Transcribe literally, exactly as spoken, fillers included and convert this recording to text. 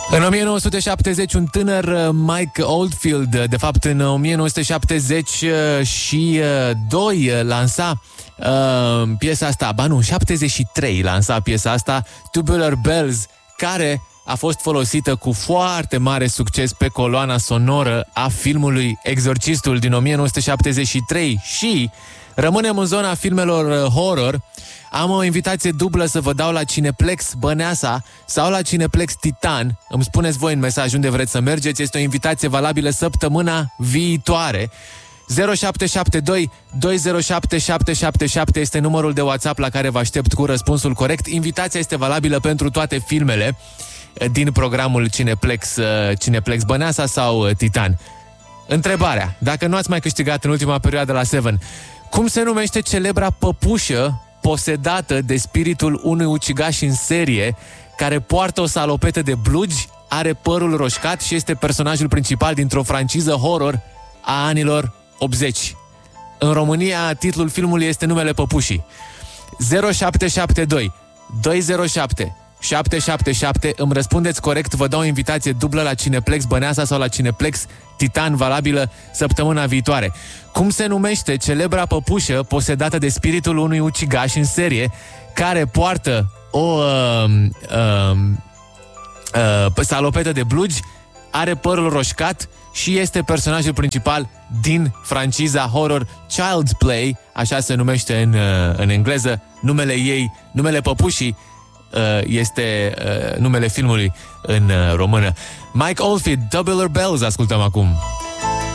În o mie nouă sute șaptezeci, un tânăr Mike Oldfield, de fapt în o mie nouă sute șaptezeci și doi, lansa uh, piesa asta, ba nu, șaptezeci și trei lansa piesa asta, Tubular Bells, care a fost folosită cu foarte mare succes pe coloana sonoră a filmului Exorcistul din o mie nouă sute șaptezeci și trei. Și rămânem în zona filmelor horror. Am o invitație dublă să vă dau la Cineplex Băneasa sau la Cineplex Titan. Îmi spuneți voi în mesaj unde vreți să mergeți. Este o invitație valabilă săptămâna viitoare. zero șapte șapte doi doi zero șapte șapte șapte șapte este numărul de WhatsApp la care vă aștept cu răspunsul corect. Invitația este valabilă pentru toate filmele din programul Cineplex, Cineplex Băneasa sau Titan. Întrebarea: dacă nu ați mai câștigat în ultima perioadă la Seven, cum se numește celebra păpușă posedată de spiritul unui ucigaș în serie care poartă o salopetă de blugi, are părul roșcat și este personajul principal dintr-o franciză horror a anilor optzeci? În România, titlul filmului este Numele Păpușii. zero șapte șapte doi doi zero șapte șapte șapte șapte. Îmi răspundeți corect, vă dau o invitație dublă la Cineplex Băneasa sau la Cineplex Titan, valabilă săptămâna viitoare. Cum se numește celebra păpușă posedată de spiritul unui ucigaș în serie care poartă o uh, uh, uh, salopetă de blugi, are părul roșcat și este personajul principal din franciza horror Child's Play, așa se numește în, uh, în engleză. Numele ei, numele păpușii, este numele filmului în română. Mike Oldfield, Tubular Bells, ascultăm acum.